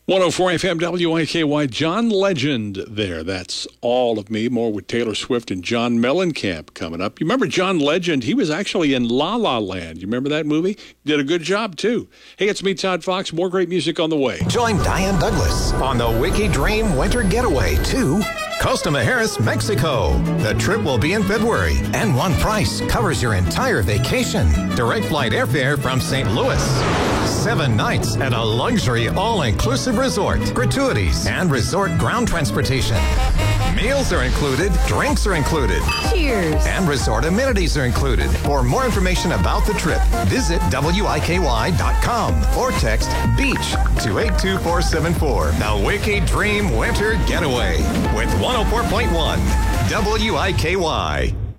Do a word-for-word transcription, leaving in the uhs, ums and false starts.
one oh four F M W I K Y, John Legend there. That's All of Me. More with Taylor Swift and John Mellencamp coming up. You remember John Legend? He was actually in La La Land. You remember that movie? Did a good job, too. Hey, it's me, Todd Fox. More great music on the way. Join Diane Douglas on the Wiki Dream Winter Getaway to Costa Mujeres, Mexico. The trip will be in February, and one price covers your entire vacation. Direct flight airfare from Saint Louis. Seven nights at a luxury all-inclusive resort. Gratuities and resort ground transportation. Meals are included, drinks are included. Cheers. And resort amenities are included. For more information about the trip, visit W I K Y dot com or text BEACH to eight two four seven four. The Wiki Dream Winter Getaway with one oh four point one W I K Y.